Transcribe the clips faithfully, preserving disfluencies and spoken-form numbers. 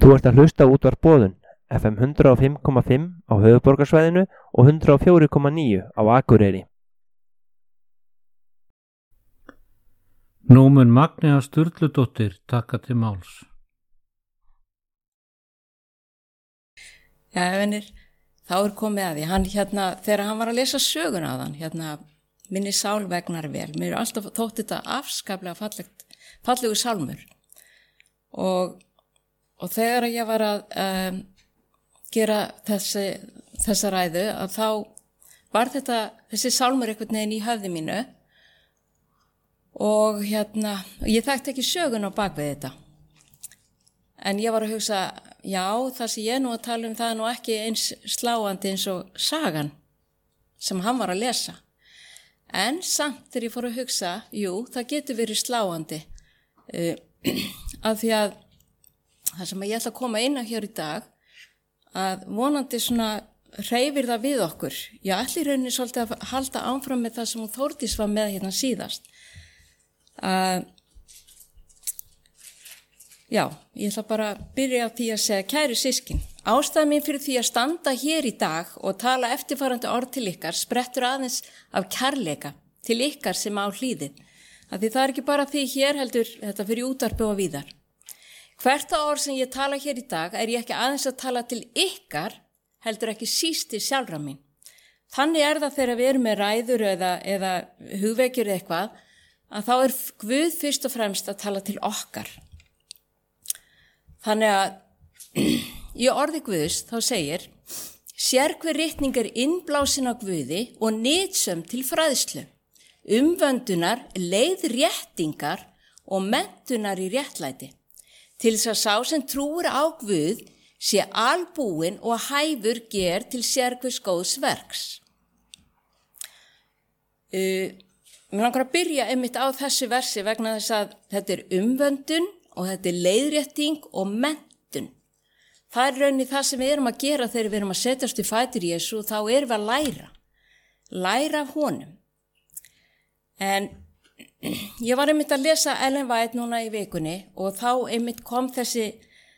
Þú ert að hlusta á útvarp Boðun, F M hundrað og fimm komma fimm á höfuðborgarsvæðinu og hundrað og fjögur komma níu á Akureyri. Nú mun Magnea Sturludóttir taka til máls. Já, venir, þá er komið að því. Hann hérna, þegar hann var að lesa söguna að hann, hérna, minni sál vegnar vel. Mér er alltaf þótt þetta afskaplega fallegt, fallegu sálmur. Og, og þegar ég var að um, gera þessi, þessa ræðu, að þá var þetta, þessi sálmur einhvern veginn í höfði mínu. Og hérna, ég þekkti ekki sögun á bakvið þetta. En ég var að hugsa, já, það sem ég nú að tala um það er nú ekki eins sláandi eins og sagan sem hann var að lesa. En samt þegar ég fór að hugsa, jú, það getur verið sláandi. Uh, af því að það sem ég ætla að koma inn á hér í dag, að vonandi svona hreyfir það við okkur. Ég ætla í rauninni svolítið að halda áfram með það sem hún Þórdís var með hérna síðast. Uh, já, ég ætla bara að byrja á því að segja, kæru systkin, ástæðan mín fyrir því að standa hér í dag og tala eftirfarandi orð til ykkar sprettur aðeins af kærleika til ykkar sem á hlýðið. Af því það er ekki bara því hér heldur þetta fyrir útvarpi og víðar. Hvert á orð sem ég tala hér í dag er ég ekki aðeins að tala til ykkar heldur ekki síst til sjálfra mín. Þannig er það þegar við erum með ræður eða, eða hugvekjur eða eitthvað, að þá er Guð fyrst og fremst að tala til okkar. Þannig að í orði Guðs þá segir, sér hver ritning er innblásin á Guði og nytsöm til fræðslu, umvöndunar, leiðréttingar og menntunar í réttlæti, til þess að sá sem trúir á Guð sé albúinn og hæfur ger til sér hvers góðs verks. Uh, Mér langar að byrja einmitt á þessu versi vegna þess að þetta er umvöndun og þetta er leiðrétting og menntun. Það er rauninni það sem við erum að gera þegar við erum að setjast í fætur Jesú, þá erum við að læra. Læra af honum. En ég var einmitt að lesa Ellen White núna í vikunni og þá einmitt kom þessi,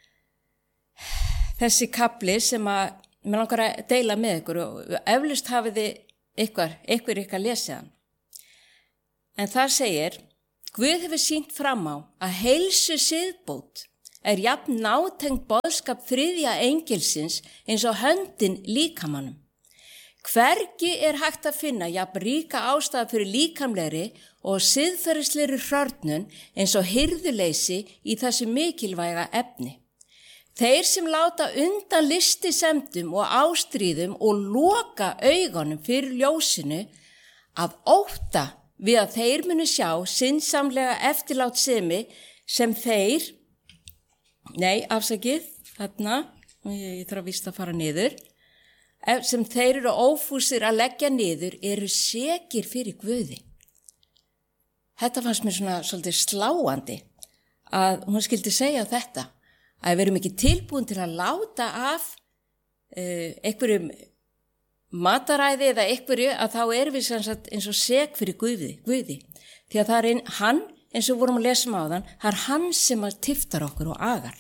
þessi kapli sem að mér langar að deila með ykkur og eflaust hafið þið ykkur, ykkur ykkur lesið hann. En það segir, Guð hefur sýnt fram á að heilsu siðbót er jafn nátengt boðskap þriðja engilsins eins og höndin líkamannum. Hvergi er hægt að finna jafn ríka ástæða fyrir líkamlegri og siðferðislegri hrörnun eins og hirðuleysi í þessu mikilvæga efni. Þeir sem láta undan lystisemdum og ástríðum og loka augunum fyrir ljósinu af ótta við að þeir munu sjá sinnsamlega eftirlátssemi sem þeir, nei, afsakið, þarna, ég, ég þarf að víst að fara niður, sem þeir eru ófúsir að leggja niður, eru sekir fyrir Guði. Þetta fannst mér svona svolítið sláandi að hún skildi segja þetta, að við erum ekki tilbúin til að láta af uh, einhverjum mataræði eða einhverju að þá erum við sagt, eins og sek fyrir Guði, Guði. Því að það er ein, hann, eins og vorum að lesa á þann, það er hann sem að tiftar okkur og agar.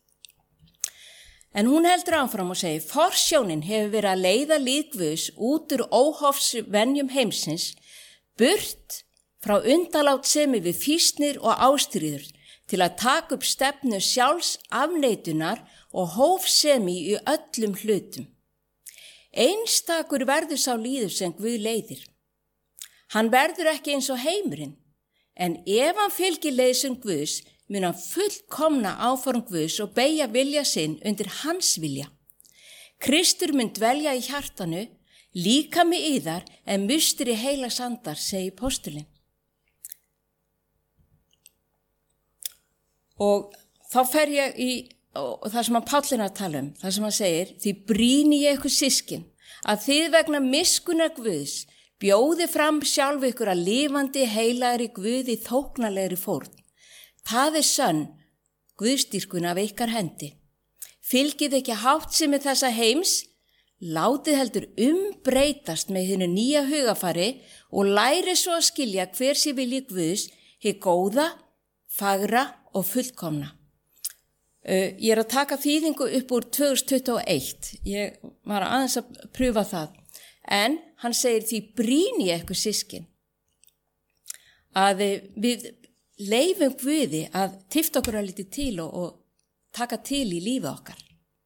En hún heldur áfram og segir, forsjónin hefur verið að leiða líð Guðs út úr óhofsvenjum heimsins, burt frá undanlátssemi við fýsnir og ástríður til að taka upp stefnu sjálfs afneitunar og hófsemi í öllum hlutum. Einstakur verður sá líður sem Guð leiðir. Hann verður ekki eins og heimurinn, en ef hann fylgir leið sem Guðs, mun hann fullkomna áform Guðs og beygja vilja sinn undir hans vilja. Kristur mun dvelja í hjartanu, líkami yðar en mustur í heila sandar, segir postulinn. Og þá fer ég í og það sem að Pállinn er að tala um, það sem hann segir, því brýni ég ykkur systkin, að þið vegna miskunnar Guðs bjóði fram sjálf ykkur að lifandi heilagri Guði þóknarlegri fórn. Það er sönn Guðstýrkun af ykkar hendi. Fylgið ekki háttsemi þessa heims, látið heldur umbreytast með hinu nýja hugafari og læri svo að skilja hver sé vilji Guðs, hið góða, fagra og fullkomna. Uh, ég er að taka þýðingu upp úr tvö þúsund tuttugu og eitt. Ég var aðeins að pröfa það. En hann segir því brýni ég eitthvað sískin að við leifum Guði að tifta okkur að liti til og, og taka til í lífi okkar.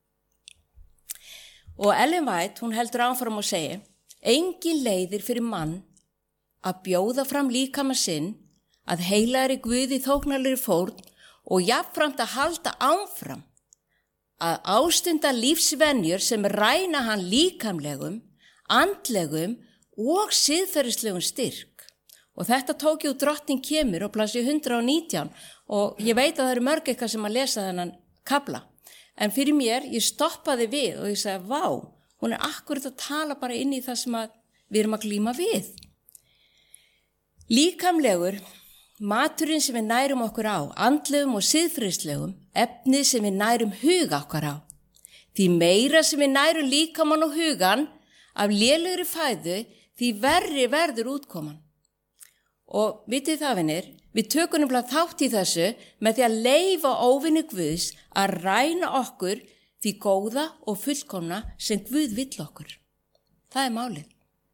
Og Ellen White, hún heldur áfram og segir, engin leiðir fyrir mann að bjóða fram líkama sinn, að heilagri Guði þóknarlegri fórn og jafnframt að halda áfram að ástunda lífsvenjur sem ræna hann líkamlegum, andlegum og siðferðislegum styrk. Og þetta tók ég úr Drottning kemur og plassi hundrað og nítján og ég veit að það eru mörg eitthvað sem að lesa þennan kafla. En fyrir mér, ég stoppaði við og ég sagði, vá, hún er akkurat að tala bara inn í það sem að við erum að glíma við. Líkamlegur, maturinn sem við nærum okkur á, andlegum og siðferðislegum, efnið sem við nærum huga okkar á. Því meira sem við nærum líkamann og hugan af lélegri fæðu, því verri verður útkoman. Og vitið það, vinir, við tökum nefnilega þátt í þessu með því að leyfa óvinni Guðs að ræna okkur því góða og fullkomna sem Guð vill okkur. Það er málið.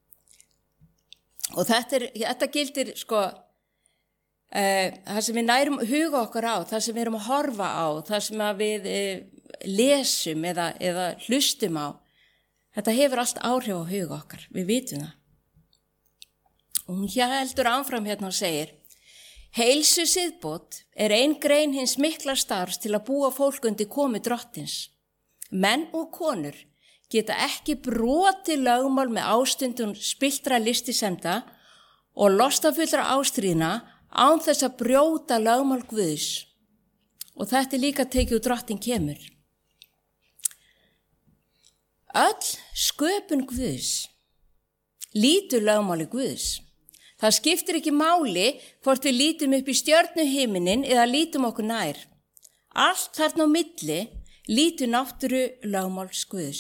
Og þetta, er, þetta gildir, sko, Uh, það sem við nærum huga okkar á, það sem við erum að horfa á, það sem við uh, lesum eða, eða hlustum á, þetta hefur allt áhrif á huga okkar, við vitum það. Og hún heldur áfram hérna og segir, heilsu siðbót er ein grein hins mikla starfs til að búa fólk undir komu Drottins. Menn og konur geta ekki brotið lögmál með ástundum spilltra listisemda og lostafullra ástríðna án þess að brjóta lögmál Guðs. Og þetta er líka tekið úr Drottning kemur. Öll sköpun Guðs lítur lögmáli Guðs. Það skiptir ekki máli hvort við lítum upp í stjörnuhiminin eða lítum okkur nær. Allt þarna á milli lítur náttúru lögmáls Guðs.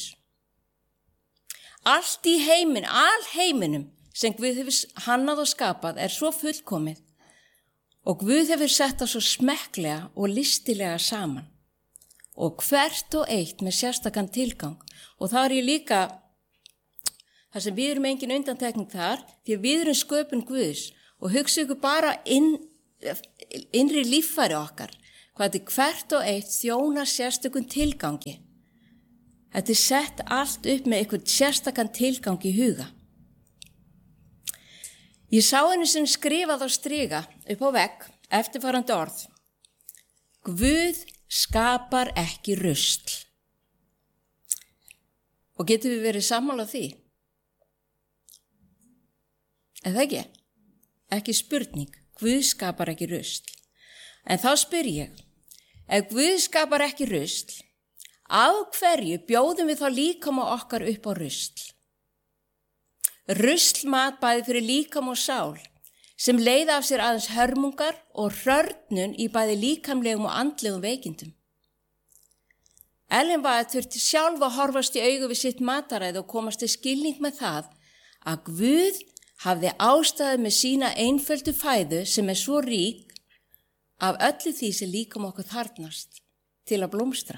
Allt í heimin, all heiminum sem Guð hefur hannað og skapað er svo fullkomið. Og Guð hefur sett það svo smekklega og listilega saman. Og hvert og eitt með sérstakann tilgang. Og það er ég líka, þar sem við erum engin undantekning þar, því að við erum sköpun Guðs. Og hugsa ykkur bara inn, innri líffæri okkar. Hvað þetta hvert og eitt þjónar sérstakun tilgangi. Þetta er sett allt upp með eitthvað sérstakann tilgang í huga. Ég sá henni sem skrifað á striga upp á vegg eftirfarandi orð. Guð skapar ekki rusl. Og getum við verið sammála því? Eða ekki? Ekki spurning. Guð skapar ekki rusl. En þá spyr ég, ef Guð skapar ekki rusl, af hverju bjóðum við þá líkama okkar upp á rusl? Ruslmat bæði fyrir líkam og sál, sem leiða af sér aðeins hörmungar og hrörnun í bæði líkamlegum og andlegum veikindum. Ellen White þurfti sjálf að horfast í augu við sitt mataræði og komast til skilning með það að Guð hafði ástæðu með sína einföldu fæðu sem er svo rík af öllu því sem líkam okkur þarfnast til að blómstra.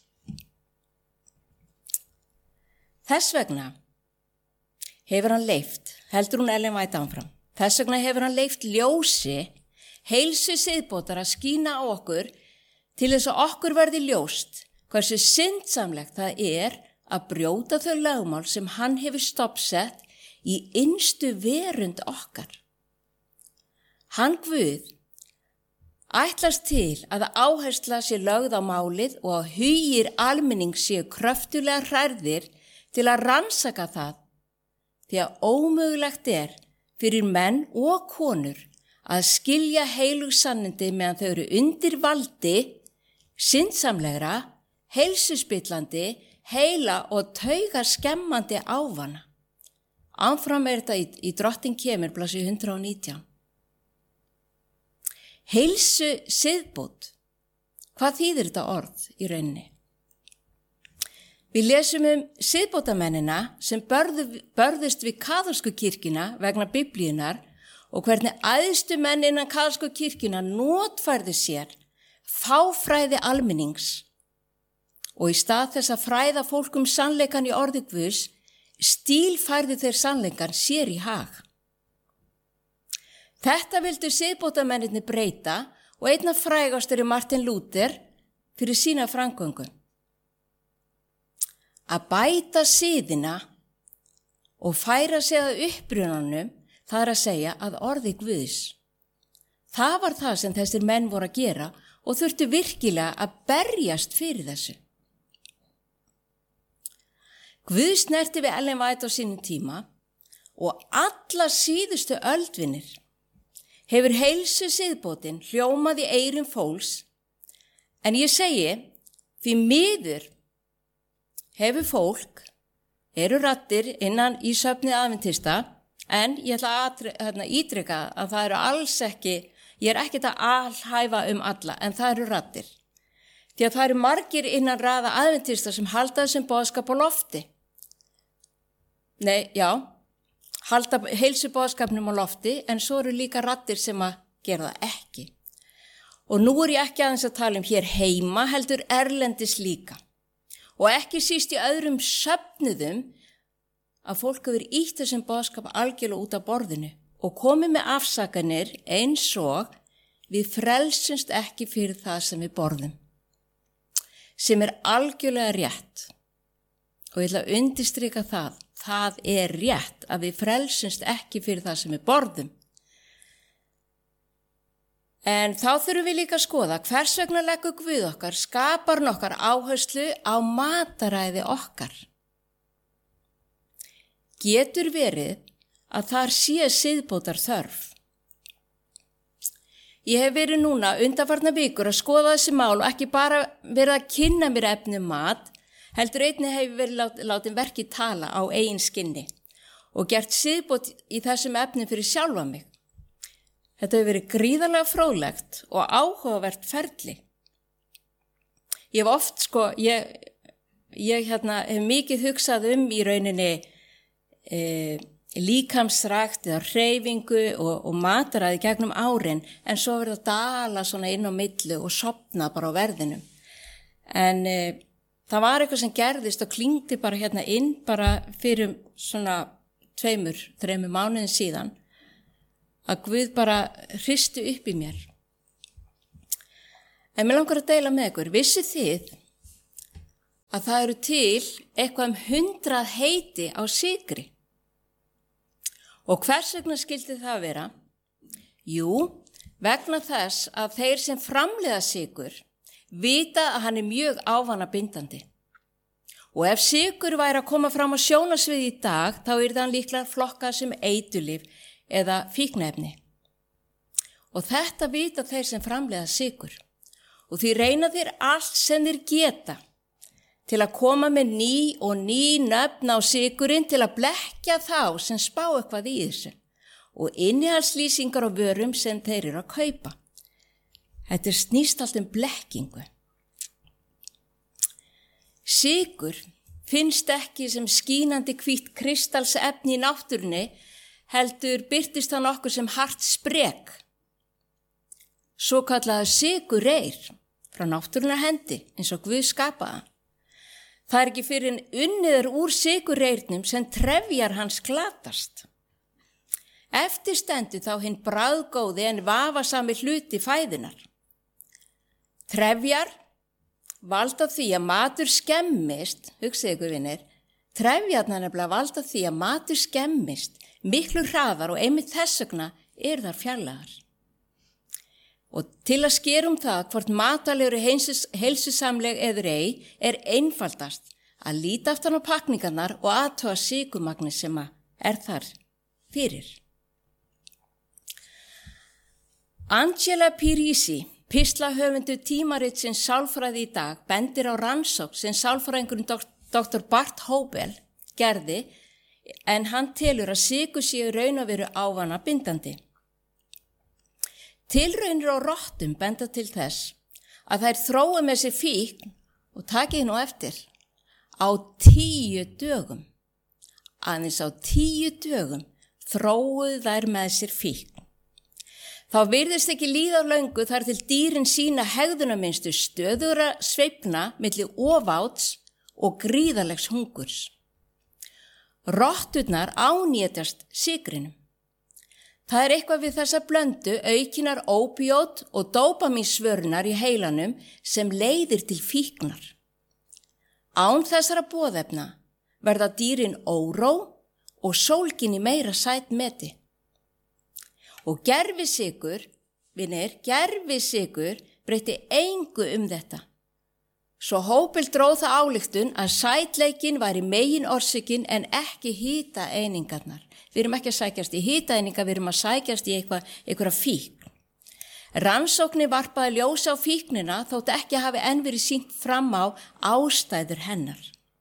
Þess vegna hefur hann leyft, heldur hún Ellen White áfram, þess vegna hefur hann leyft ljósi, heilsu siðbótar að skína á okkur til þess að okkur verði ljóst hversu syndsamlegt það er að brjóta þau lögmál sem hann hefur stofnsett í innstu verund okkar. Hann Guð ætlast til að áhersla sé lögð á málið og að hugir almenning séu kröftulega hrærðir til að rannsaka það, því að ómögulegt er fyrir menn og konur að skilja heilug sannindi meðan þau eru undir valdi, syndsamlegra, heilsuspillandi, heila og taugar skemmandi ávana. Áfram er þetta í, í Drottning kemur, plassi hundrað og nítján. Heilsu siðbót. Hvað þýðir þetta orð í rauninni? Við lesum um siðbótamennina sem börðu, börðust við kaþólsku kirkjuna vegna biblíunar og hvernig æðstu menn innan kaþólsku kirkjuna notfærðu sér fáfræði almennings og í stað þess að fræða fólk um sannleikan í orði Guðs, stílfærðu þeir sannleikan sér í hag. Þetta vildu siðbótarmennirnir breyta og einna frægastur er Martin Luther fyrir sína framgöngu. Að bæta siðina og færa sig að upprunanum, það er að segja að orði Guðs. Það var það sem þessir menn voru að gera og þurftu virkilega að berjast fyrir þessu. Guð snerti við Ellen White á sínum tíma og alla síðustu öldvinir hefur heilsu siðbótin hljómað í eyrum fólks, en ég segi, því miður hefur fólk, eru raddir innan í söfnið adventista, en ég ætla að hérna, ítreka að það eru alls ekki, ég er ekkert að alhæfa um alla, en það eru raddir. Því að það eru margir innan raða adventista sem halda þessum boðskap á lofti. Nei, já, halda heilsuboðskapnum á lofti, en svo eru líka raddir sem að gera það ekki. Og nú er ég ekki aðeins að tala um hér heima, heldur erlendis líka. Og ekki síst í öðrum söfnuðum að fólk hefur ýtt þessum boðskap algjörlega út af borðinu og komið með afsakanir eins og við frelsumst ekki fyrir það sem við borðum. Sem er algjörlega rétt. Og ég ætla að undirstrika það. Það er rétt að við frelsumst ekki fyrir það sem við borðum. En þá þurfum við líka að skoða hvers vegna leggur Guð okkar skapar nokkar áherslu á mataræði okkar. Getur verið að þar sé siðbótar þörf. Ég hef verið núna undanfarna vikur að skoða þessi mál og ekki bara verið að kynna mér efni um mat, heldur einnig hefur verið lát, látin verkið tala á eigin skinni og gert siðbót í þessum efnum fyrir sjálfa mig. Þetta hefur verið gríðarlega fróðlegt og áhugavert ferli. Ég hef oft, sko, ég, ég hérna, hef mikið hugsað um í rauninni e, líkamsrækt eða hreyfingu og, og mataræði gegnum árin, en svo verið að dala svona inn á milli og sofna bara á verðinum. En e, það var eitthvað sem gerðist og klingdi bara hérna inn bara fyrir svona tveimur, þreimur mánuðin síðan að Guð bara hristi upp í mér. En mér langar að deila með ykkur, vissu þið að það eru til eitthvað um hundrað heiti á sykri? Og hvers vegna skildi það vera? Jú, vegna þess að þeir sem framleiða sykur vita að hann er mjög ávanabindandi. Og ef sykur væri að koma fram á sjónasvið í dag, þá er það líklega flokkað sem eiturlyf eða fíkniefni. Og þetta vita þeir sem framleiða sykur. Og því reyna þeir allt sem þeir geta til að koma með ný og ný nöfn á sykurinn til að blekkja þá sem spá eitthvað í þessu og innihaldslýsingar á vörum sem þeir eru að kaupa. Þetta er snýst allt um blekkingu. Sykur finnst ekki sem skínandi hvítt kristalsefni í náttúrunni, heldur birtist hann okkur sem hart sprek. Svo kallaði sykurreyr frá náttúrunar hendi, eins og Guð skapaði. Það er ekki fyrir en unniður úr sykurreyrnum sem trefjar hans glatast. Eftir stendur þá hinn bragðgóði en vafasami hluti fæðunar. Trefjar valda því að matur skemmist, hugsið ykkur vinir, trefjarnar nefnilega valda því að matur skemmist miklu hraðar og einmitt þess vegna er þar fjarlægar. Og til að skera um það hvort matalegur heilsusamleg eður ei er einfaldast að líta aftan á pakningarnar og athuga sykurmagnið sem er þar fyrir. Angela Pirisi, pislahöfundur tímaritsins Sálfræði í dag, bendir á rannsókn sem sálfræðingurinn doktor Bart Hobel gerði, en hann telur að sykur séu raun og veru ávana bindandi. Tilraunir á rottum benda til þess að þær þrói með sér fíkn, og takið nú eftir, á tíu dögum. Aðeins á tíu dögum þróuðu þær með sér fíkn. Þá virðist ekki líða á löngu þar til dýrin sína hegðunarminnstu stöðugra sveifna milli ofáts og gríðarlegs hungurs. Rotturnar ánýtjast sykrinum. Það er eitthvað við þessa blöndu aukinar ópíót og dópamínsvörunar í heilanum sem leiðir til fíknar. Án þessara boðefna verða dýrin óró og sólginni meira sætmeti. Og gervisykur, vinir, gervisykur breytti engu um þetta. Svo Hópel dróð það ályktun að sætleikin væri megin orsökin en ekki hita einingarnar. Við erum ekki að sækjast í hita einingar, við erum að sækjast í eitthvað, einhverja fíkn. Rannsóknir varpaði ljósa á fíknina þótt ekki hafi enn verið sýnt fram á ástæður hennar.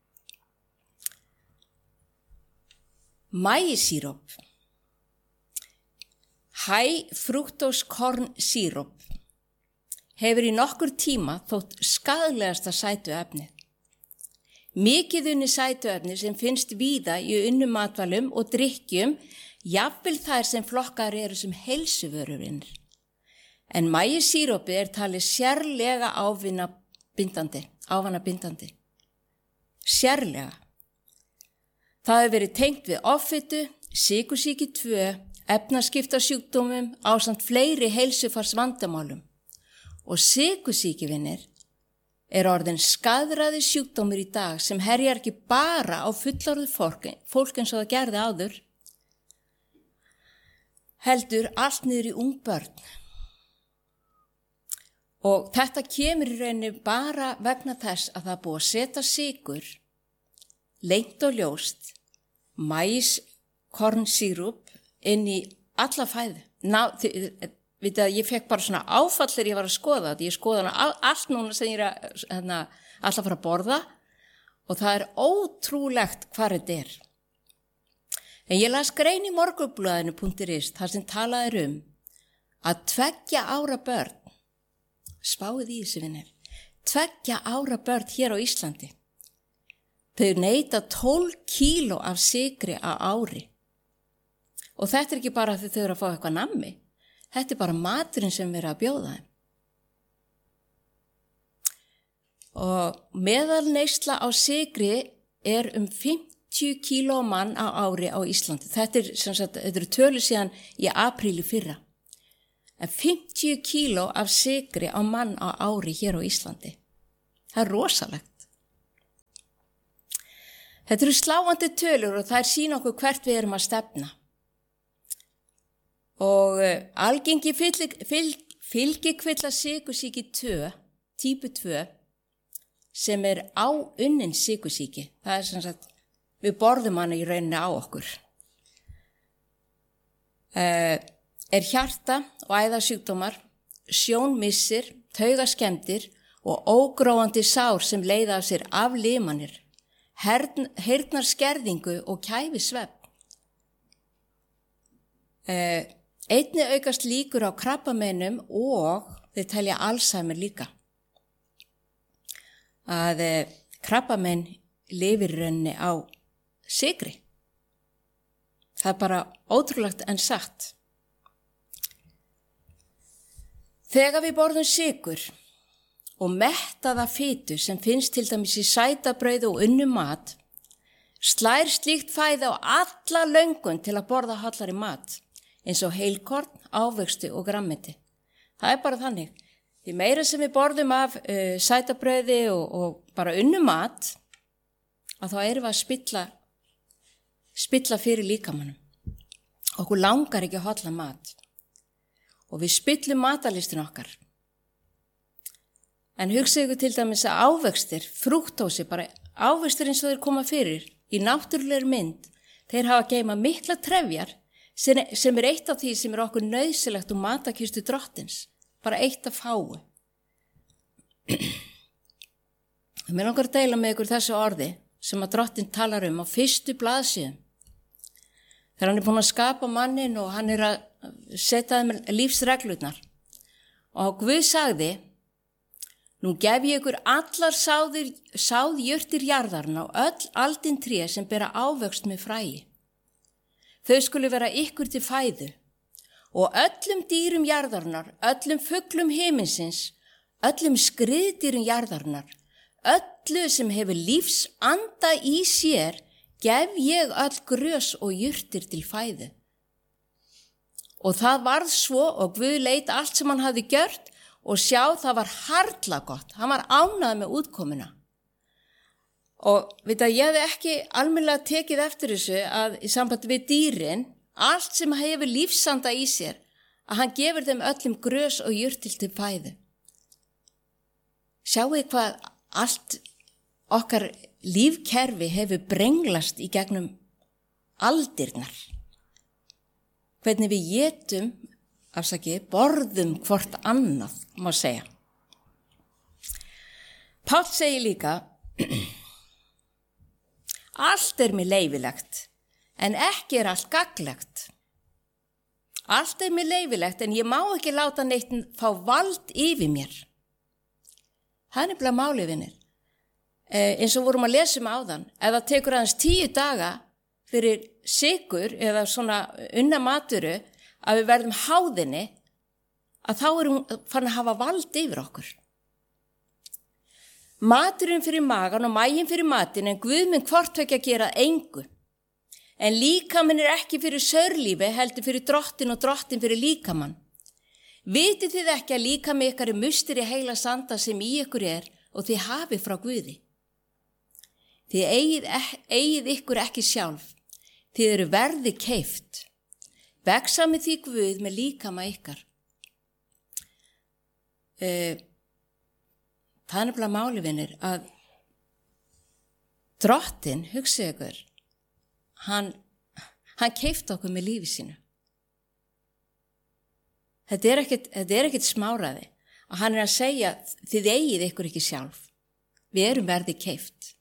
Maísíróp. High fructose corn syrup hefur í nokkur tíma þótt skaðlegasta sætuefnið. Mikið unni sætuefni sem finnst víða í unnum matvælum og drykkjum, jafnvel þær sem flokkar eru sem heilsuvörurinnir. En maísírópið er talið sérlega ávina bindandi, ávana bindandi. Sérlega. Það hefur verið tengt við offitu, sykursýki tvö, efnaskiptasjúkdómum ásamt fleiri heilsufars vandamálum. Og sykursýki, vinir, er orðin skaðræði sjúkdómur í dag sem herjar ekki bara á fullorðu fólk, fólk eins og það gerði áður, heldur allt niður í ung börn. Og þetta kemur í rauninni bara vegna þess að það er búið að setja sykur, lengt og ljóst, maískornsýrup inn í alla fæðu. Ná, þið, Vitið að ég fekk bara svona áfall þegar ég var að skoða þetta. Ég skoða hana allt núna sem ég er að, hérna, alltaf fara að borða og það er ótrúlegt hvað þetta er. En ég las grein í morgunblaðinu punktur is þar sem talað er um að tveggja ára börn, spáið í þessu vinir, tveggja ára börn hér á Íslandi. Þau neyta tólf kíló af sykri á ári. Og þetta er ekki bara því þau eru að fá eitthvað nammi. Þetta er bara maturinn sem við erum að bjóða þeim. Og meðalneysla á sykri er um fimmtíu kíló mann á ári á Íslandi. Þetta er, sem sagt, þetta eru tölur síðan í apríli fyrra. En fimmtíu kíló af sykri á mann á ári hér á Íslandi. Það er rosalegt. Þetta eru sláandi tölur og það er sína okkur hvert við erum að stefna. Og algengi fylgikvilla sykursýki tvö, típu tvö, sem er áunnin sykursýki. Það er sem sagt, við borðum hana í rauninni á okkur. Uh, er hjarta og æðasjúkdómar, sjónmissir, taugaskemmdir og ógróandi sár sem leiða af sér aflimanir, heyrnarskerðingu og kæfisvefn. Uh, Einnig aukast líkur á krabbameinum og þeir telja Alzheimer líka. Að e, krabbamein lifir í rauninni á sykri. Það er bara ótrúlegt en satt. Þegar við borðum sykur og mettaða fitu sem finnst til dæmis í sætabrauði og unnum mat, slær slíkt fæði á alla löngun til að borða hollari mat. Eins og heilkorn, ávexti og grammeti. Það er bara þannig. Því meira sem við borðum af uh, sætabrauði og, og bara unnum mat, að þá erum við að spilla, spilla fyrir líkamannum. Okkur langar ekki að holla mat. Og við spillum matalistin okkar. En hugsið ykkur til dæmis að ávextir, frúktósi, bara ávextir eins og þeir koma fyrir, í náttúrulegri mynd, þeir hafa að geyma mikla trefjar, sem er eitt af því sem er okkur nauðsynlegt úr matakistu drottins. Bara eitt af fáu. Mér langar að deila með ykkur þessu orði sem að drottin talar um á fyrstu blaðsíðum. Þegar hann er búin að skapa mannin og hann er að setja þeim lífsreglurnar. Og Guð sagði, nú gef ég ykkur allar sáðir, sáðjurtir jarðarna og öll aldin tré sem bera ávöxt með fræi. Þau skulu vera ykkur til fæðu og öllum dýrum jarðarnar, öllum fuglum himinsins, öllum skriðdýrum jarðarnar, öllu sem hefur lífs anda í sér, gef ég öll grös og jurtir til fæðu. Og það varð svo og Guð leit allt sem hann hafði gjört og sjá það var harla gott. Hann var ánægður með útkomuna. Og veit að ég hefði ekki almennilega tekið eftir þessu að í sambandi við dýrin, allt sem hefur lífsanda í sér, að hann gefur þeim öllum grös og jurtir til fæðu. Sjáu hvað allt okkar lífkerfi hefur brenglast í gegnum aldirnar. Hvernig við étum, afsaki, borðum hvort annað, má segja. Páll segir líka, allt er mér leyfilegt, en ekki er allt gagnlegt. Allt er mér leyfilegt, en ég má ekki láta neitt fá vald yfir mér. Það er nefnilega málið, vinir. Eh, eins og vorum að lesa um áðan, ef það tekur aðeins tíu daga fyrir sykur eða svona unna maturu að við verðum háðinni, að þá er hún farin að hafa vald yfir okkur. Maturinn fyrir magan og maginn fyrir matinn, en Guð minn hvort tveggja gera engu. En líkaminn er ekki fyrir saurlífi, heldur fyrir drottin og drottin fyrir líkamann. Vitið þið ekki að líkami ykkar er mustur í heila sanda sem í ykkur er og þið hafið frá Guði? Þið eigið, eigið ykkur ekki sjálf, þið eru verði keypt. Vexa með því Guð með líkama ykkar. Uh, það er nefnilega máli, vinir, að drottin, hugsið ykkur, hann, hann keypti okkur með lífi sínu. Þetta er ekkert, þetta er ekkert smáræði. Og hann er að segja, þið eigið ykkur ekki sjálf. Við erum verði keypt.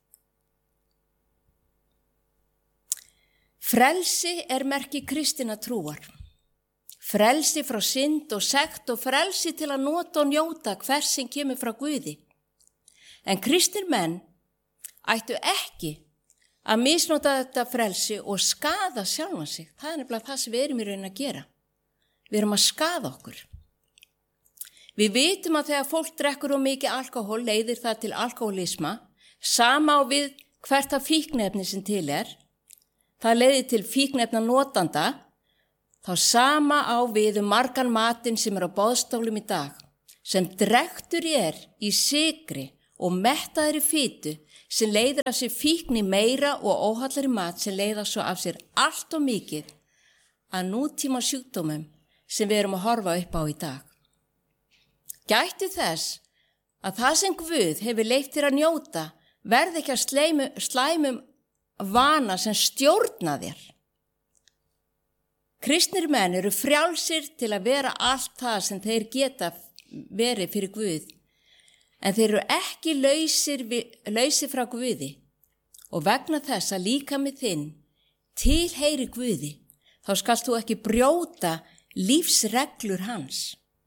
Frelsi er merki kristinna trúar. Frelsi frá synd og sekt og frelsi til að nota og njóta hvers sem kemur frá Guði. En kristin menn ættu ekki að misnota þetta frelsi og skaða sjálfan sig. Það er nefnilega það sem við erum í raun að gera. Við erum að skaða okkur. Við vitum að þegar fólk drekkur of mikið alkohól leiðir það til alkohólisma, sama á við hvert það fíkniefni sem til er. Það leiðir til fíkniefna notanda, þá sama á við um margan matinn sem er á boðstólum í dag, sem drektur er í sykri og mettaðri fitu sem leiðir af sér fíkni meira og óhollari mat sem leiðar svo af sér allt og mikið að nútíma sjúkdómum sem við erum að horfa upp á í dag. Gættu þess að það sem Guð hefur leyft þér að njóta verði ekki að slæmu, slæmum vana sem stjórna þér. Kristnir menn eru frjálsir til að vera allt það sem þeir geta verið fyrir Guð, en þeir eru ekki lausir, lausir frá Guði og vegna þess að líkami þinn tilheyri Guði, þá skalt þú ekki brjóta lífsreglur hans.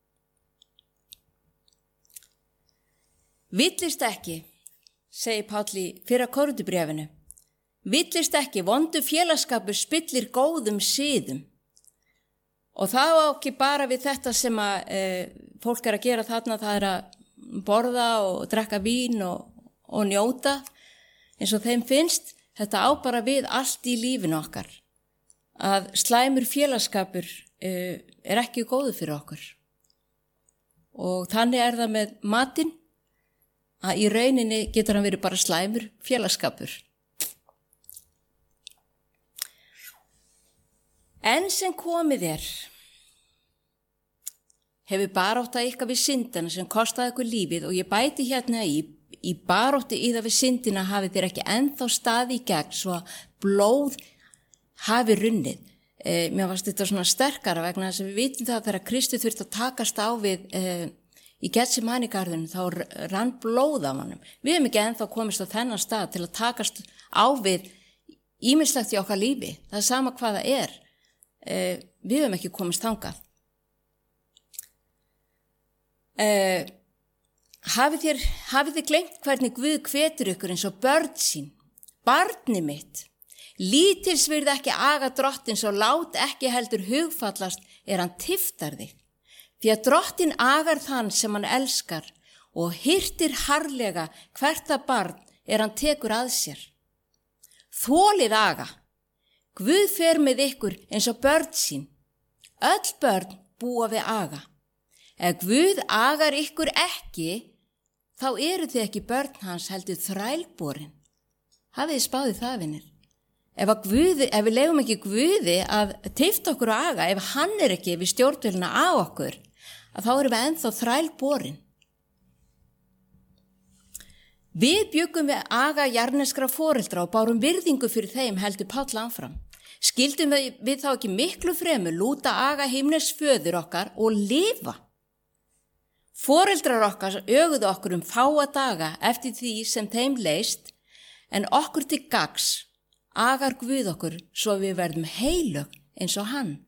Villist ekki, segir Páll í fyrra Korinthubréfinu, villist ekki, vondu félagsskapur spillir góðum siðum. Og það á ekki bara við þetta sem að e, fólk er að gera þarna, það er að borða og drekka vín og, og njóta eins og þeim finnst. Þetta á bara við allt í lífinu okkar. Að slæmur félagsskapur e, er ekki góður fyrir okkur. Og þannig er það með matinn, að í rauninni getur hann verið bara slæmur félagsskapur. En sem komið er, hefur barátta ykkar við syndina sem kostaði ykkur lífið og ég bæti hérna í, í baróttu í það við syndina hafið þér ekki ennþá staði í gegn svo að blóð hafi runnið. E, mér fannst þetta svona sterkara vegna þess að við vitum það að þegar Kristur þurfti að takast á við e, í Getsemanigarðinu þá rann blóð af honum. Við hefum ekki ennþá komist á þennan stað til að takast á við ýmislegt í okkar lífi. Það er sama hvað það er. Eh, við höfum ekki komist þangað. Eh, hafið þér, hafið þér gleymt hvernig Guð hvetur ykkur eins og börn sín, barni mitt, Lítils virði ekki aga drottins og lát ekki heldur hugfallast er hann tiftar þig. Því að drottin agar þann sem hann elskar og hirtir harlega hvert að barn er hann tekur að sér. Þolið aga. Guð fer með ykkur eins og börn sín. Öll börn búa við aga. Ef Guð agar ykkur ekki, þá eru þið ekki börn hans heldur þrælborin. Hafið þið spáðið það, vinir? Ef, Guði, ef við legum ekki Guði að tifta okkur á aga, ef hann er ekki við stjórnvölina á okkur, að þá erum við ennþá þrælborin. Við bjuggum við aga jarneskra foreldra og bárum virðingu fyrir þeim heldur Páll áfram. Skildum við, við þá ekki miklu fremur lúta aga himnes föður okkar og lifa. Foreldrar okkar öguðu okkur um fáa daga eftir því sem þeim leist, en okkur til gagns agar Guð okkur svo við verðum heilög eins og hann.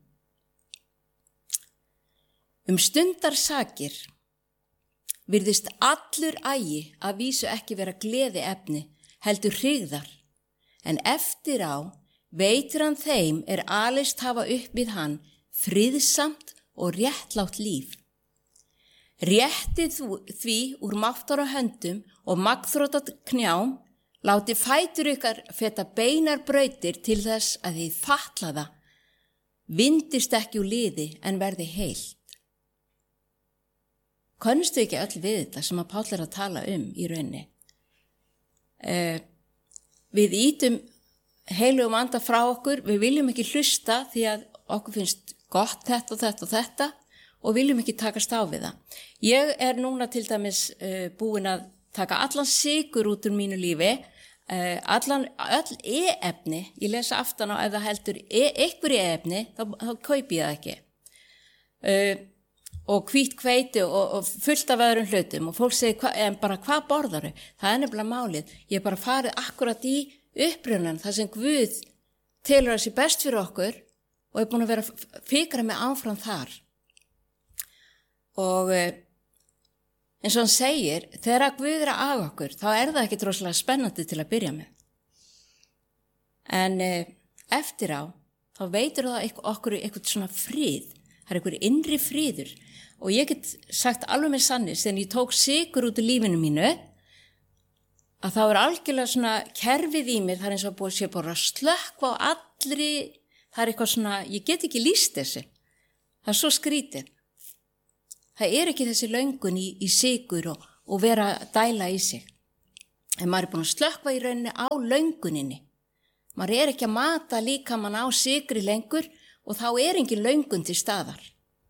Um stundar sakir virðist allur agi að vísu ekki vera gleði efni, heldur hrigðar, en eftir á veitir hann þeim er alist hafa upp við hann friðsamt og réttlátt líf. Réttið því úr máttar á höndum og magþróttat knjám, láti fætur ykkar feta beinar brautir til þess að þið fatlaða, vindist ekki úr liði en verði heilt. Könnustu ekki öll við þetta sem að Páll er að tala um í rauninni? Eh, við ítum heilugum anda frá okkur, við viljum ekki hlusta því að okkur finnst gott þetta og þetta og þetta og viljum ekki takast á við það. Ég er núna til dæmis uh, búin að taka allan sykur út úr mínu lífi, uh, allan, öll e-efni, ég lesa aftan á ef það heldur e, einhver e-efni, þá, þá kaupi ég það ekki. Uh, og hvítt hveiti og, og fullt af öðrum hlutum og fólk segir, hva, en bara hvað borðar þau? Það er nefnilega málið. Ég er bara farið akkurat í upprunan, það sem Guð telur að sé best fyrir okkur og er búin að vera að fikra mig áfram þar. Og eins og hann segir, þegar Guð er að aga okkur, þá er það ekki droslega spennandi til að byrja með. En eftir á, þá veitur það okkur eitthvað svona frið, það er eitthvað innri friður. Og ég get sagt alveg með sannis, þegar ég tók sykur út úr lífinu mínu, að þá er algjörlega svona kerfið í mér, það er eins og búið að sé bara að slökkva á allri, það er eitthvað svona, ég get ekki lýst þessu, það er svo skrítið. Það er ekki þessi löngun í, í sykur og, og vera að dæla í sig. En maður er búin að slökkva í rauninni á lönguninni. Maður er ekki að mata líkamann á sykri lengur og þá er engin löngun til staðar.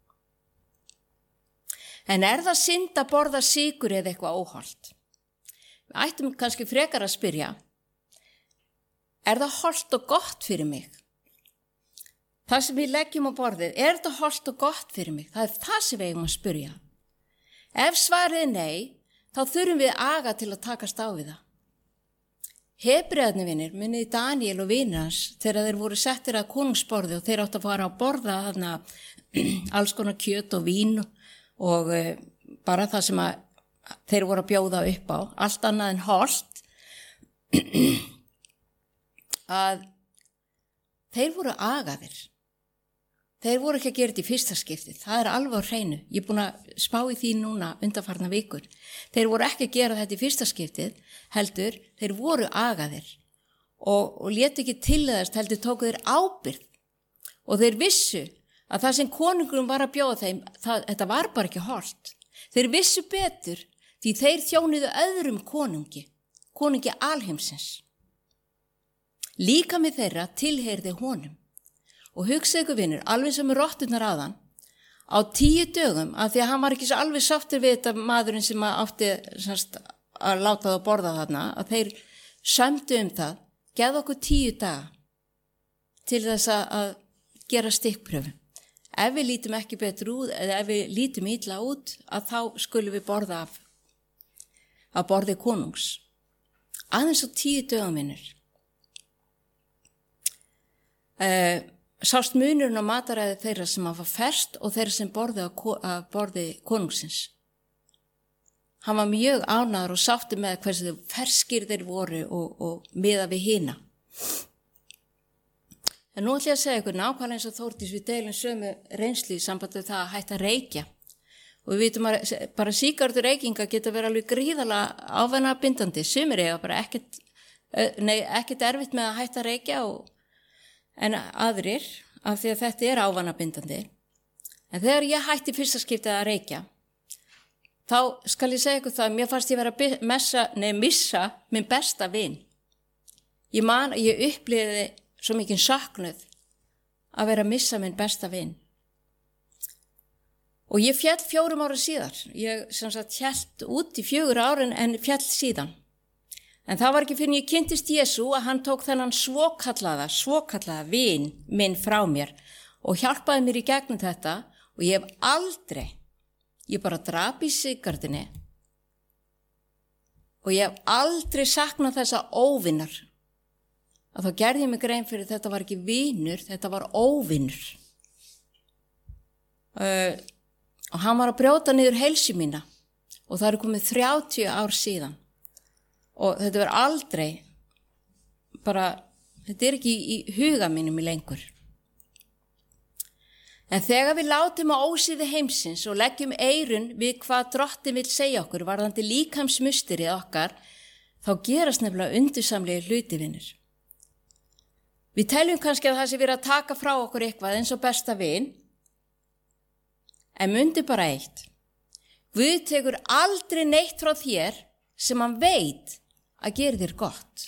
En er það synd að borða sykur eða eitthvað óhollt? Við ættum kannski frekar að spyrja, er það hollt og gott fyrir mig? Það sem við leggjum á borðið, er þetta hollt og gott fyrir mig? Það er það sem við eigum að spyrja. Ef svarið er nei, þá þurfum við aga til að takast á við það. Hebrearnir vinir, munið Daniel og vinir hans, þegar þeir voru settir að konungsborði og þeir áttu að fara að borða þarna alls konar kjöt og vín og uh, bara það sem að þeir voru að bjóða upp á, allt annað en hollt, að þeir voru agaðir. Þeir voru ekki að gera þetta í fyrsta skiptið, það er alveg á hreinu. Ég er búin að spá í því núna undanfarna vikur. Þeir voru ekki að gera þetta í fyrsta skiptið, heldur, þeir voru agaðir og, og létu ekki til þess, heldur tóku þeir ábyrgð. Og þeir vissu að það sem konungurum var að bjóða þeim, það, þetta var bara ekki hollt. Þeir vissu betur því þeir þjónuðu öðrum konungi, konungi alheimsins. Líkami þeirra tilheyrði honum. Og hugsa ykkur vinur, alveg sem er rotturnar aðan, á tíu dögum, af því að hann var ekki svo alveg sáttur við þetta maðurinn sem átti semst, að láta það að borða þarna, að þeir sömdu um það, geð okkur tíu daga til þess að gera stikkpröfu. Ef við lítum ekki betur út, eða ef við lítum illa út, að þá skulum við borða af, að borði konungs. Aðeins á tíu dögum vinur. Uh, sást munurinn á mataræði þeirra sem að var ferskt og þeirra sem borði á að borði konungsins. Hann var mjög ánægður og sátti með hversu ferskir þeir voru og, og miða við hina. En nú ætlum ég að segja ykkur nákvæmlega eins og Þórdís, við deilum sömu reynslu í sambandi við það að hætta að reykja. Og við vitum að bara sígarettur reykinga geta verið alveg gríðarlega ávæna bindandi. Sumir eiga bara ekkert, nei, ekkert erfitt með að hætta að reykja og, en aðrir, af því að þetta er ávæna bindandi. En þegar ég hætti fyrsta skiptið að reykja, þá skal ég segja ykkur það, mér fannst ég vera að messa, nei, missa minn besta vin. Ég man, ég upplýði svo mikið saknuð að vera að missa minn besta vin. Og ég fjall fjórum ára síðar. Ég sem sagt hélt út í fjögur árin en fjall síðan. En það var ekki fyrir en ég kynntist Jesú að hann tók þennan svokallaða, svokallaða vin minn frá mér og hjálpaði mér í gegnum þetta og ég hef aldrei, ég bara drap í sigarettinni og ég hef aldrei saknað þessa óvinnar. Að þá gerði ég mig grein fyrir þetta var ekki vinur, þetta var óvinnur. Uh, og hann var að brjóta niður heilsu mína og það eru komið þrjátíu ár síðan og þetta var aldrei bara, þetta er ekki í, í huga mínum í lengur. En þegar við látum á ósíði heimsins og leggjum eyrun við hvað Drottinn vill segja okkur varðandi líkamsmusterið okkar, þá gerast nefnilega undursamlega hluti, vinir. Við teljum kannski að það sé verið að taka frá okkur eitthvað eins og besta vin, en mundi bara eitt. Guð tekur aldrei neitt frá þér sem hann veit að gera þér gott.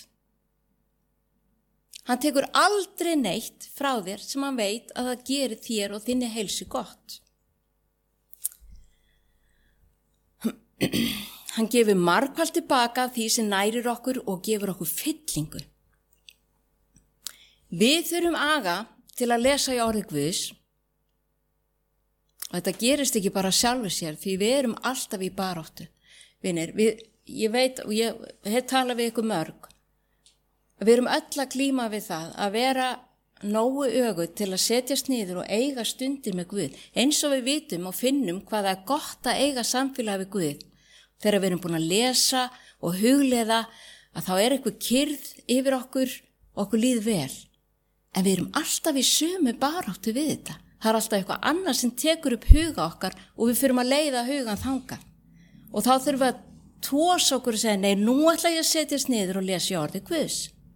Hann tekur aldrei neitt frá þér sem hann veit að það geri þér og þinni heilsu gott. Hann gefur margfalt tilbaka því sem nærir okkur og gefur okkur fyllingu. Við þurfum aga til að lesa í orði Guðs. Og þetta gerist ekki bara sjálfur sér, því við erum alltaf í baráttu. Vinir, við, ég veit og ég hef talað við ykkur mörg. Við erum öll að glíma við það að vera nógu öguð til að setjast niður og eiga stundir með Guð. Eins og við vitum og finnum hvað það er gott að eiga samfélag við Guð. Þegar við erum búin að lesa og hugleiða að þá er eitthvað kyrrð yfir okkur og okkur líð vel. En við erum alltaf í sömu baráttu við þetta. Það er alltaf eitthvað annað sem tekur upp huga okkar og við fyrum að leiða hugan þangað. Og þá þurfum við að tósa okkur og segja, nei, nú ætla ég að setjast niður og lesa í orði Guðs.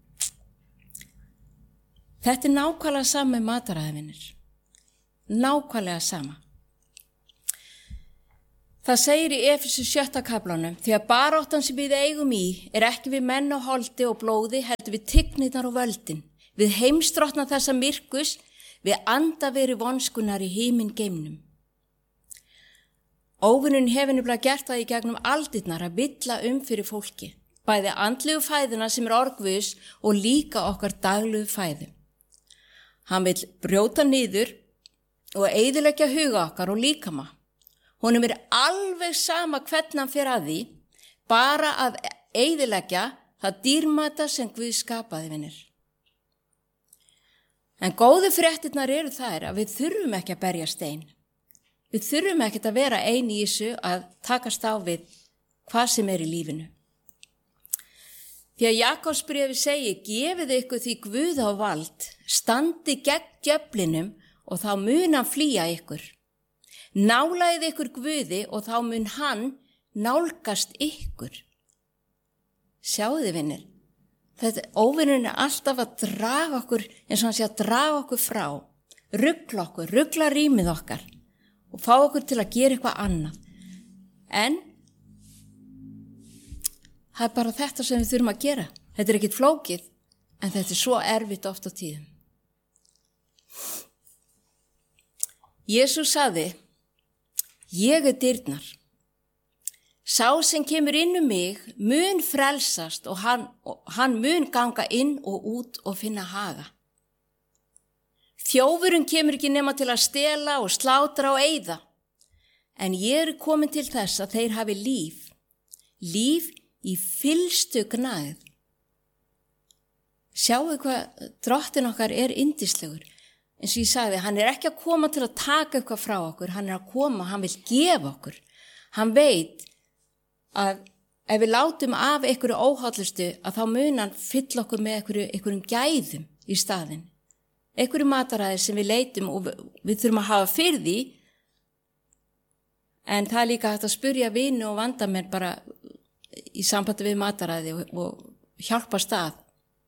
Þetta er nákvæmlega sama með mataræðavinir. Nákvæmlega sama. Það segir í Efesu sjötta kaflanum, því að baráttan sem við eigum í er ekki við menn og holdi og blóði, heldur við tignirnar og völdin, við heimsdrottna þessa myrkus, við anda verið vonskunar í himinn geimnum. Óvinnun hefur nefnilega gert það í gegnum aldirnar að villa um fyrir fólki, bæði andlegu fæðuna sem er orð Guðs og líka okkar daglegu fæðu. Hann vill brjóta niður og eyðileggja huga okkar og líkama. Honum er alveg sama hvernig hann fer að því, bara að eyðileggja það dýrmæta sem Guð skapaði, vinir. En góðu fréttirnar eru þær að við þurfum ekki að berja stein. Við þurfum ekki að vera ein í þessu að takast á við hvað sem er í lífinu. Því að Jakobsbréfið segir, gefið ykkur því Guð á vald, standi gegn djöflinum og þá mun hann flýja ykkur. Nálaðið ykkur Guði og þá mun hann nálgast ykkur. Sjáðu þið, vinir. Þetta óvinnurinn er alltaf að draga okkur, eins og hann sé að draga okkur frá, ruggla okkur, ruggla rýmið okkar og fá okkur til að gera eitthvað annað. En það er bara þetta sem við þurfum að gera. Þetta er ekkit flókið, en þetta er svo erfitt oft á tíðum. Jesús sagði, ég er dyrnar. Sá sem kemur inn um mig mun frelsast og hann, og hann mun ganga inn og út og finna haga. Þjófurinn kemur ekki nema til að stela og slátra og eyða, en ég er komin til þess að þeir hafi líf, líf í fyllstu gnægð. Sjáu hvað Drottinn okkar er yndislegur. Eins og ég sagði, hann er ekki að koma til að taka eitthvað frá okkur, hann er að koma, hann vil gefa okkur. Hann veit að ef við látum af einhverju óhollustu að þá mun hann fylla okkur með einhverju, einhverjum gæðum í staðinn. einhverju mataræði sem við leitum og við, við þurfum að hafa fyrir því, en það er líka hægt að spyrja vini og vandamenn bara í sambandi við mataræði og, og hjálpa stað.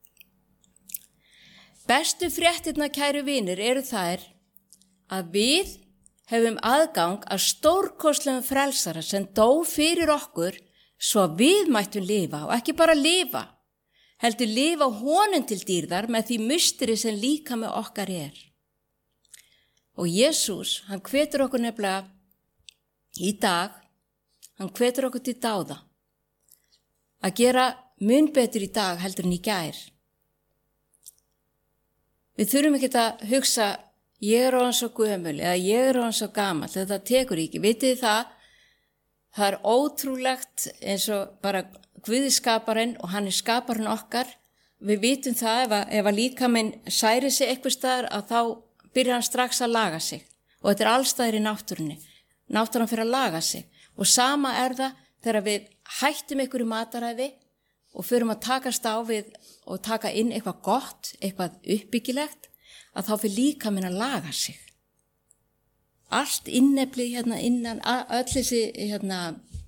Bestu fréttirnar, kæru vinir, eru þær að við hefum aðgang að stórkostlegum frelsara sem dó fyrir okkur svo að við mættum lifa og ekki bara lifa, heldur lifa honum til dýrðar með því musteri sem líka með okkar er. Og Jesús, hann hvetur okkur nefnilega í dag, hann hvetur okkur til dáða, að gera mun betur í dag heldur en í gær. Við þurfum ekki að hugsa, ég er orðin svo gömul eða ég er orðin svo gamall, þetta tekur ekki. Vitið þið það, það er ótrúlegt eins og bara Guði skaparinn og hann er skaparinn okkar. Við vitum það ef að, ef að líkaminn særi sig eitthvað staðar að þá byrjar hann strax að laga sig. Og þetta er allstaðir í náttúrunni. Náttúran fyrir að laga sig. Og sama er það þegar við hættum einhverju mataræði og förum að takast á við og taka inn eitthvað gott, eitthvað uppbyggilegt, að þá fyrir líkaminn að laga sig. Allt inneflið hérna innan, öll þessi hérna,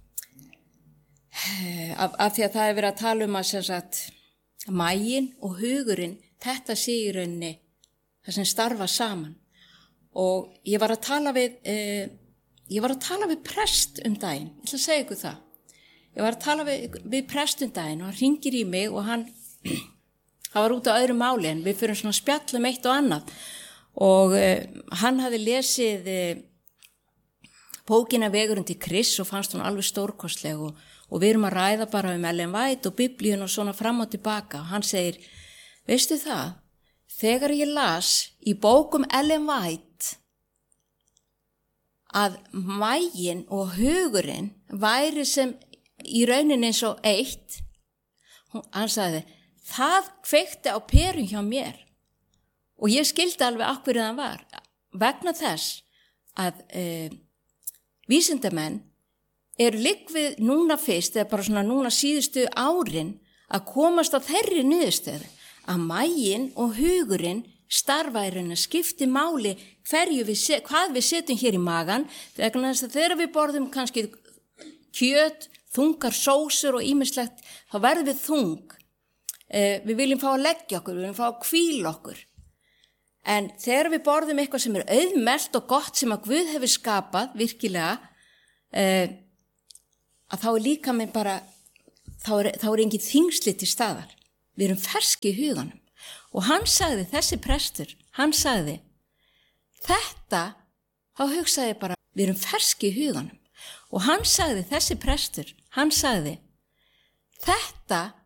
af, af því að það er verið að tala um að sem sagt, maginn og hugurinn, þetta sé í rauninni það sem starfa saman. Og ég var að tala við, eh, ég var að tala við prest um daginn, ég ætla að segja ykkur það. Ég var að tala við, við prest um daginn og hann hringir í mig og hann, hann var út á öðru máli en við fyrir svona spjallum eitt og annað. Og eh, hann hafði lesið eh, bókina Vegurinn til Krists og fannst hún alveg stórkostleg og, og við erum að ræða bara um Ellen White og Biblíun og svona fram og tilbaka. Og hann segir, veistu það, þegar ég las í bókum Ellen White að maginn og hugurinn væri sem í rauninni eins og eitt, hann sagði, það kveikti á perun hjá mér. Og ég skildi alveg af hverju það var. Vegna þess að e, vísindamenn eru líkvið núna fyrst, eða bara svona núna síðustu árin, að komast á þeirri niðurstöðu, að maginn og hugurinn starfa í rauninni, skipti máli hverju við, hvað við setjum hér í magan, vegna þess að þegar við borðum kannski kjöt, þungar sósur og ýmislegt, þá verðum við þung. E, við viljum fá að leggja okkur, við viljum fá að hvíla okkur. En þegar við borðum eitthvað sem er auðmelt og gott sem að Guð hefur skapað, virkilega, eh, að þá er líka með bara, þá er, þá er engin þyngsli til staðar. Við erum ferski í huganum. Og hann sagði, þessi prestur, hann sagði, þetta, þá hugsaði ég bara, við erum ferski í huganum. Og hann sagði, þessi prestur, hann sagði, þetta